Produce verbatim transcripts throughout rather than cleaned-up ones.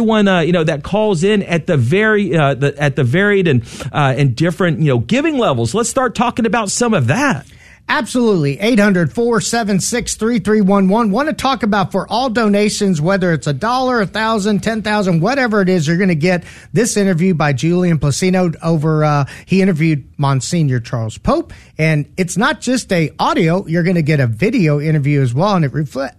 everyone, uh, you know, that calls in at the very, uh, the, at the varied and, uh, and different, you know, giving levels. Let's start talking about some of that. Absolutely. eight hundred, four seven six, three three one one. Want to talk about for all donations, whether it's a dollar, a thousand, ten thousand, whatever it is, you're going to get this interview by Julian Placino over, uh, he interviewed Monsignor Charles Pope. And it's not just a audio, you're going to get a video interview as well. And it reflects.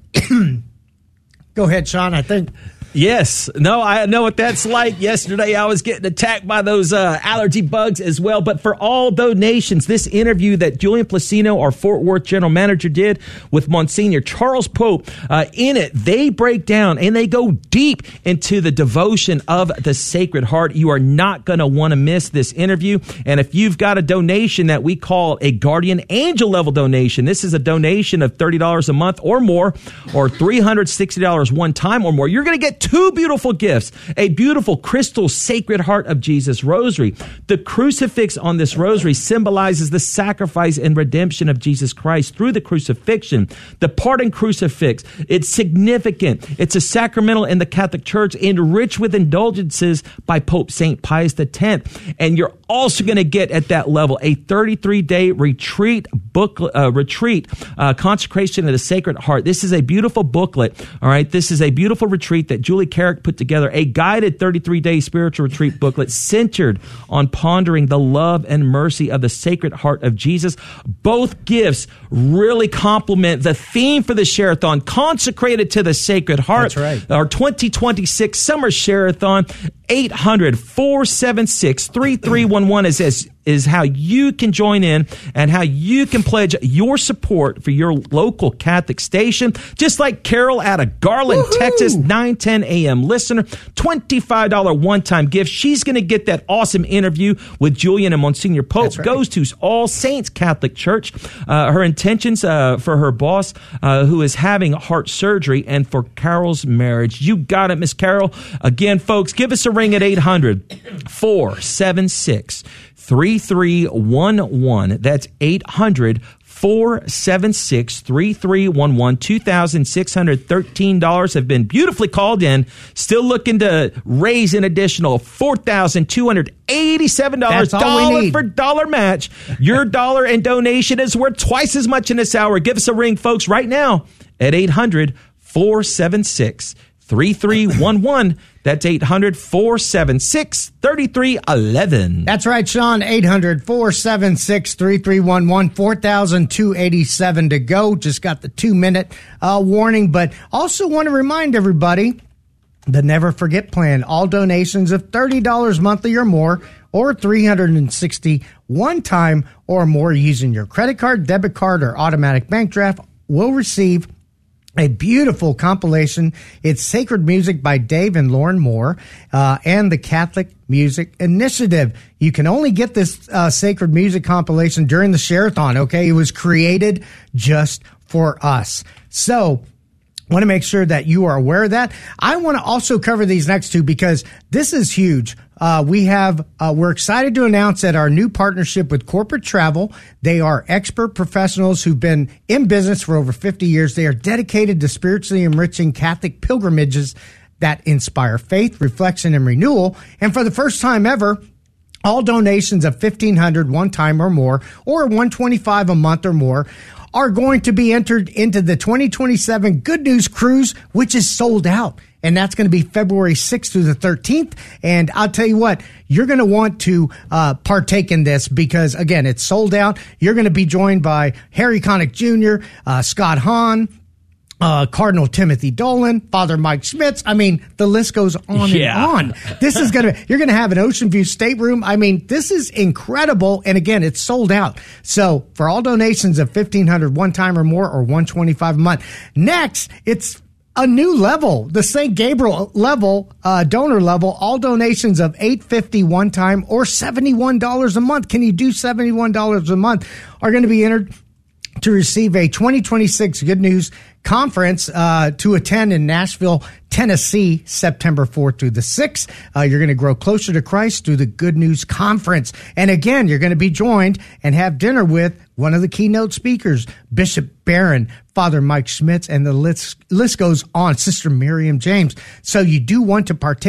Go ahead, Sean. I think. Yes. No, I know what that's like. Yesterday, I was getting attacked by those uh, allergy bugs as well. But for all donations, this interview that Julian Placino, our Fort Worth general manager, did with Monsignor Charles Pope, uh, in it, they break down and they go deep into the devotion of the Sacred Heart. You are not going to want to miss this interview. And if you've got a donation that we call a Guardian Angel level donation, this is a donation of thirty dollars a month or more, or three hundred sixty dollars one time or more, you're going to get two beautiful gifts, a beautiful crystal Sacred Heart of Jesus rosary. The crucifix on this rosary symbolizes the sacrifice and redemption of Jesus Christ through the crucifixion. The pardon crucifix, it's significant. It's a sacramental in the Catholic Church, enriched with indulgences by Pope Saint Pius the tenth. And you're also going to get at that level a thirty-three day retreat book, uh, retreat, uh, consecration of the Sacred Heart. This is a beautiful booklet. All right. This is a beautiful retreat that Julie Carrick put together, a guided thirty-three day spiritual retreat booklet centered on pondering the love and mercy of the Sacred Heart of Jesus. Both gifts really complement the theme for the Share-a-thon, consecrated to the Sacred Heart. That's right. Our twenty twenty-six Summer Share-a-thon. eight hundred, four seven six, three three one one is, is, is how you can join in and how you can pledge your support for your local Catholic station. Just like Carol out of Garland, Woohoo! Texas, nine ten a.m. listener, twenty-five dollars one-time gift. She's going to get that awesome interview with Julian and Monsignor Pope. Right. Goes to All Saints Catholic Church. Uh, her intentions uh, for her boss, uh, who is having heart surgery, and for Carol's marriage. You got it, Miss Carol. Again, folks, give us a ring at eight hundred, four seven six, three three one one. That's eight hundred, four seven six, three three one one. two thousand six hundred thirteen dollars have been beautifully called in. Still looking to raise an additional four thousand two hundred eighty-seven dollars. That's all we dollar need. for dollar match. Your dollar and donation is worth twice as much in this hour. Give us a ring, folks, right now at eight hundred, four seven six, three three one one. That's eight hundred, four seven six, three three one one. That's right, Sean. eight hundred, four seven six, three three one one. four thousand two hundred eighty-seven to go. Just got the two-minute uh, warning. But also want to remind everybody, the Never Forget plan. All donations of thirty dollars monthly or more, or three hundred sixty one time or more using your credit card, debit card, or automatic bank draft will receive a beautiful compilation. It's Sacred Music by Dave and Lauren Moore, uh, and the Catholic Music Initiative. You can only get this uh, Sacred Music compilation during the Share-a-thon, okay? It was created just for us. So, want to make sure that you are aware of that. I want to also cover these next two because this is huge. Uh, we have, uh, we're excited to announce that our new partnership with Corporate Travel. They are expert professionals who've been in business for over fifty years. They are dedicated to spiritually enriching Catholic pilgrimages that inspire faith, reflection, and renewal. And for the first time ever, all donations of fifteen hundred dollars one time or more, or one hundred twenty-five dollars a month or more, are going to be entered into the twenty twenty-seven Good News Cruise, which is sold out. And that's going to be February sixth through the thirteenth. And I'll tell you what, you're going to want to uh, partake in this because, again, it's sold out. You're going to be joined by Harry Connick Junior, uh, Scott Hahn, Uh, Cardinal Timothy Dolan, Father Mike Schmitz. I mean, the list goes on yeah. and on. This is going to, you're going to have an Ocean View stateroom. I mean, this is incredible. And again, it's sold out. So for all donations of fifteen hundred dollars one time or more, or one hundred twenty-five dollars a month. Next, it's a new level, the Saint Gabriel level, uh, donor level, all donations of eight hundred fifty dollars one time or seventy-one dollars a month. Can you do seventy-one dollars a month? Are going to be entered to receive a twenty twenty-six Good News Conference uh, to attend in Nashville, Tennessee, September fourth through the sixth. Uh, you're going to grow closer to Christ through the Good News Conference. And again, you're going to be joined and have dinner with one of the keynote speakers, Bishop Barron, Father Mike Schmitz, and the list, list goes on, Sister Miriam James. So you do want to partake